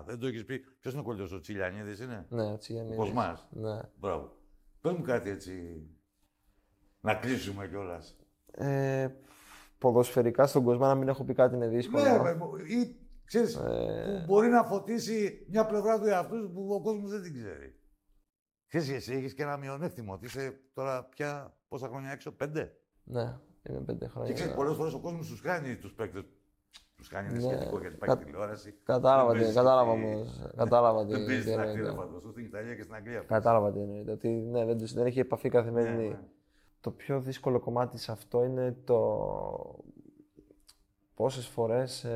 Δεν το έχεις πει. Ποιος είναι ο κολλητός, ο Τσιλιανίδης είναι? Ναι, ο Τσιλιανίδης. Ο Κοσμάς. Ναι. Μπράβο. Πες μου κάτι έτσι. Να κλείσουμε κιόλας. Ποδοσφαιρικά στον Κοσμά να μην έχω πει κάτι είναι δύσκολο. Ναι, ή ξέρεις, που μπορεί να φωτίσει μια πλευρά του εαυτού που ο κόσμος δεν την ξέρει. Ξέρεις, εσύ έχεις και ένα μειονέκτημα ότι είσαι τώρα πια πόσα χρόνια έξω, 5. Ναι, είμαι 5 χρόνια. Και ξέρεις, πολλές φορές ο κόσμος τους κάνει τους παίκτες. Τους κάνει είναι σχετικό γιατί πάει τηλεόραση. Κατάλαβα τι δεν παίζει στην Αγγλία, φανταστώ, στην Ιταλία και στην Αγγλία. Κατάλαβα τι εννοείται. Ότι ναι, δεν έχει επαφή καθημερινή. Ναι. Το πιο δύσκολο κομμάτι σε αυτό είναι το πόσες φορές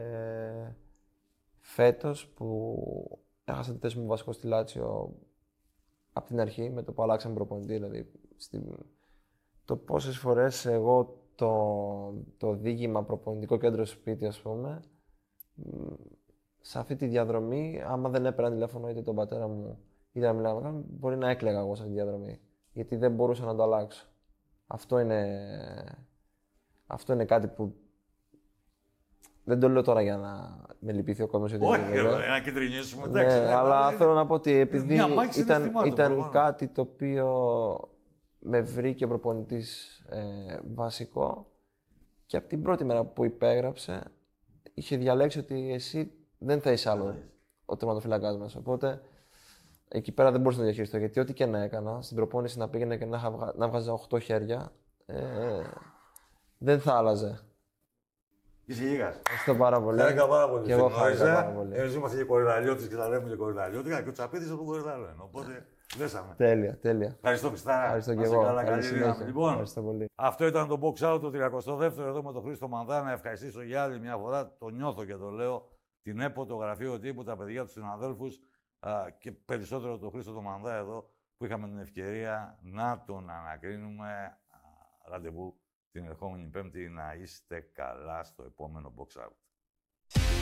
φέτος που έχασα τη θέση μου βασικό στη Λάτσιο από την αρχή, με το που αλλάξαμε προπονητή, δηλαδή το πόσες φορές εγώ το δίγημα προπονητικό κέντρο σπίτι, ας πούμε, σε αυτή τη διαδρομή, άμα δεν έπαιρνα τηλέφωνο είτε τον πατέρα μου είτε να μιλάω με μπορεί να έκλαιγα εγώ σε αυτή τη διαδρομή. Γιατί δεν μπορούσα να το αλλάξω. Αυτό είναι κάτι που δεν το λέω τώρα για να με λυπηθεί ο κόσμος. Όχι, να κεντρινίσουμε. Ναι, αλλά θέλω να πω ότι επειδή ήταν το κάτι το οποίο με βρήκε προπονητής βασικό και από την πρώτη μέρα που υπέγραψε είχε διαλέξει ότι εσύ δεν θα είσαι άλλο ο τερματοφύλακας μας. Οπότε εκεί πέρα δεν μπορούσα να το διαχειριστώ, γιατί ό,τι και να έκανα, στην προπόνηση να πήγαινα και να βγάζα 8 χέρια, δεν θα άλλαζε. Είσαι γίγας. Ευχαριστώ πάρα πολύ. Χάρηκα πάρα πολύ. Και εγώ χάρηκα πάρα πολύ. Εμείς είμαστε και κορυδαλιώτες και τα λέμε και κορυδαλιώτικα και ο Τσαπίδης από τον κορυδαλό είναι. Οπότε δέσαμε. Τέλεια, τέλεια. Ευχαριστώ Χριστάρα. Ευχαριστώ και εγώ. Καλή συνέχεια. Λοιπόν, ευχαριστώ πολύ. Αυτό ήταν το box out, το 32ο εδώ με τον Χρήστο Μανδά. Να ευχαριστήσω για άλλη μια φορά, το νιώθω και το λέω, την ΕΠΟ, το γραφείο τύπου, τα παιδιά του συναδέλφους και περισσότερο τον Χρήστο τον Μανδά εδώ που είχαμε την ευκαιρία να τον ανακρίνουμε. Ραντεβού την ερχόμενη Πέμπτη. Να είστε καλά στο επόμενο box out.